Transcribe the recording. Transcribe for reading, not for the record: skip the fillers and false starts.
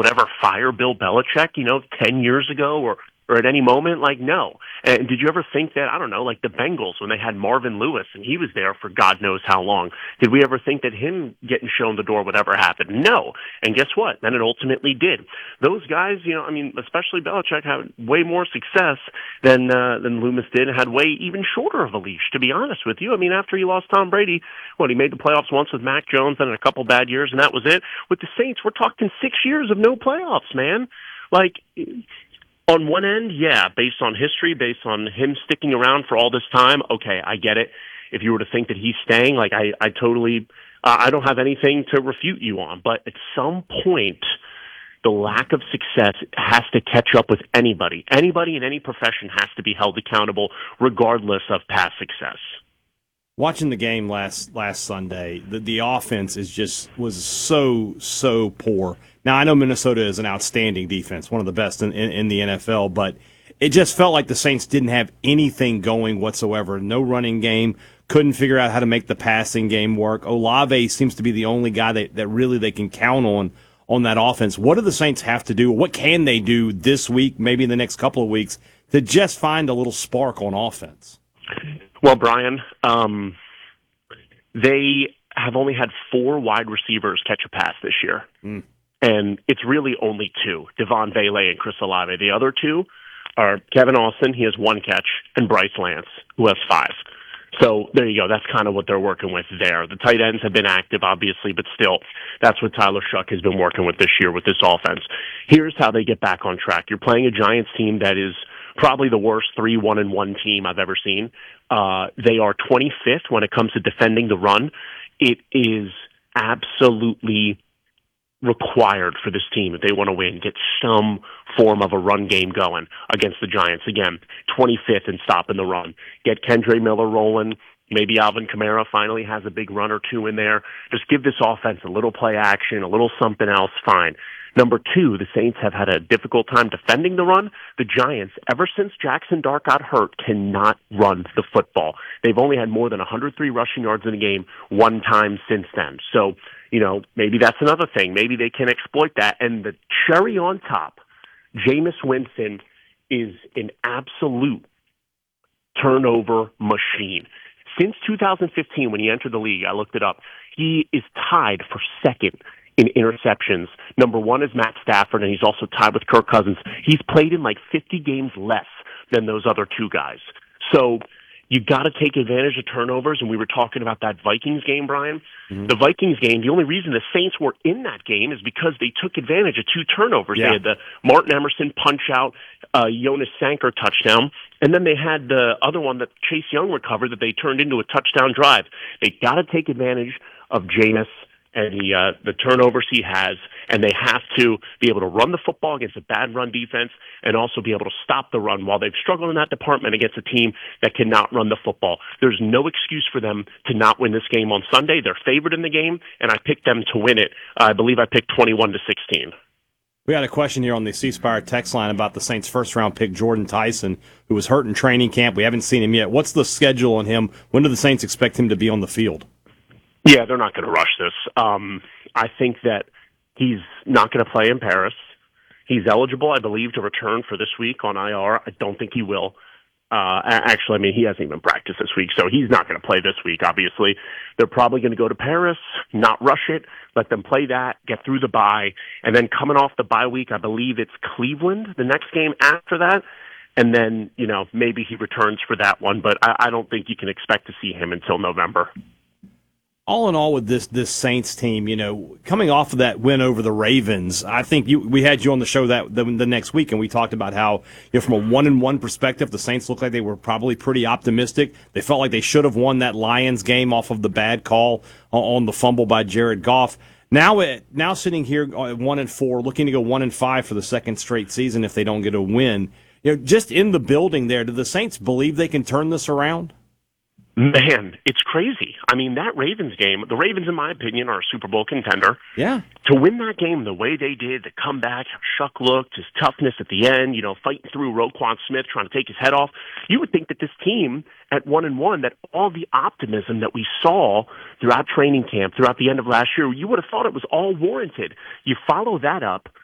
would ever fire Bill Belichick, 10 years ago or at any moment? Like, no. And did you ever think that, I don't know, like the Bengals when they had Marvin Lewis and he was there for God knows how long, did we ever think that him getting shown the door would ever happen? No. And guess what? Then it ultimately did. Those guys, especially Belichick, had way more success than Loomis did, and had way even shorter of a leash, to be honest with you. I mean, after he lost Tom Brady, he made the playoffs once with Mac Jones and a couple bad years, and that was it. With the Saints, we're talking 6 years of no playoffs, man. Like, on one end, yeah, based on history, based on him sticking around for all this time, okay, I get it. If you were to think that he's staying, like I totally, I don't have anything to refute you on. But at some point, the lack of success has to catch up with anybody. Anybody in any profession has to be held accountable, regardless of past success. Watching the game last Sunday, the offense was so poor. Now, I know Minnesota is an outstanding defense, one of the best in the NFL, but it just felt like the Saints didn't have anything going whatsoever. No running game, couldn't figure out how to make the passing game work. Olave seems to be the only guy that really they can count on that offense. What do the Saints have to do? What can they do this week, maybe in the next couple of weeks, to just find a little spark on offense? Well, Brian, they have only had 4 wide receivers catch a pass this year. And it's really only 2, Devon Bailey and Chris Olave. The other 2 are Kevin Austin, he has 1 catch, and Bryce Lance, who has 5. So there you go. That's kind of what they're working with there. The tight ends have been active, obviously, but still, that's what Tyler Shuck has been working with this year with this offense. Here's how they get back on track. You're playing a Giants team that is probably the worst 3-1-1 team I've ever seen. They are 25th when it comes to defending the run. It is absolutely required for this team if they want to win, get some form of a run game going against the Giants. Again, 25th in stopping the run. Get Kendre Miller rolling. Maybe Alvin Kamara finally has a big run or 2 in there. Just give this offense a little play action, a little something else, fine. Number 2, the Saints have had a difficult time defending the run. The Giants, ever since Jackson Dart got hurt, cannot run the football. They've only had more than 103 rushing yards in a game one time since then. So, maybe that's another thing. Maybe they can exploit that. And the cherry on top, Jameis Winston is an absolute turnover machine. Since 2015, when he entered the league, I looked it up, he is tied for second in interceptions. Number 1 is Matt Stafford, and he's also tied with Kirk Cousins. He's played in like 50 games less than those other 2 guys. So you got to take advantage of turnovers, and we were talking about that Vikings game, Brian. Mm-hmm. The Vikings game, the only reason the Saints were in that game is because they took advantage of 2 turnovers. Yeah. They had the Martin Emerson punch-out, Jonas Sanker touchdown, and then they had the other one that Chase Young recovered that they turned into a touchdown drive. They got to take advantage of Jameis and the turnovers he has, and they have to be able to run the football against a bad run defense and also be able to stop the run while they've struggled in that department against a team that cannot run the football. There's no excuse for them to not win this game on Sunday. They're favored in the game, and I picked them to win it. I believe I picked 21-16. We had a question here on the C Spire text line about the Saints' first-round pick, Jordan Tyson, who was hurt in training camp. We haven't seen him yet. What's the schedule on him? When do the Saints expect him to be on the field? Yeah, they're not going to rush this. I think that he's not going to play in Paris. He's eligible, I believe, to return for this week on IR. I don't think he will. Actually, I mean, he hasn't even practiced this week, so he's not going to play this week, obviously. They're probably going to go to Paris, not rush it, let them play that, get through the bye, and then coming off the bye week, I believe it's Cleveland, the next game after that, and then, maybe he returns for that one, but I don't think you can expect to see him until November. All in all, with this Saints team, coming off of that win over the Ravens, I think we had you on the show that the next week, and we talked about how, from a 1-1 perspective, the Saints looked like they were probably pretty optimistic. They felt like they should have won that Lions game off of the bad call on the fumble by Jared Goff. Now sitting here at 1-4, looking to go 1-5 for the second straight season if they don't get a win. Just in the building there, do the Saints believe they can turn this around? Man, it's crazy. I mean, that Ravens game, the Ravens, in my opinion, are a Super Bowl contender. Yeah. To win that game the way they did, the comeback, how Shuck looked, his toughness at the end, fighting through Roquan Smith, trying to take his head off, you would think that this team at 1-1, that all the optimism that we saw throughout training camp, throughout the end of last year, you would have thought it was all warranted. You follow that up